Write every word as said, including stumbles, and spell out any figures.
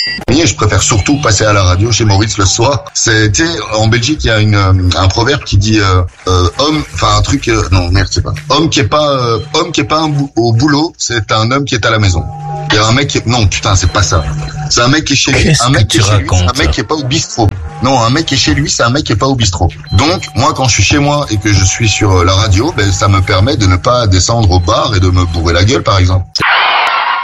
Et je préfère surtout passer à la radio chez Maurice le soir. C'est, tu sais, en Belgique, il y a une, un proverbe qui dit euh, euh, homme, enfin un truc, euh, non merde, c'est pas. Homme qui est pas, euh, homme qui est pas un bou- au boulot, c'est un homme qui est à la maison. Il y a un mec qui est... Non, putain, c'est pas ça. C'est un mec qui est chez lui. Qu'est-ce un mec que qui est tu chez lui, c'est un racontes, mec qui est pas au bistrot. Non, un mec qui est chez lui, c'est un mec qui est pas au bistrot. Donc, moi, quand je suis chez moi et que je suis sur la radio, ben, ça me permet de ne pas descendre au bar et de me bourrer la gueule, par exemple.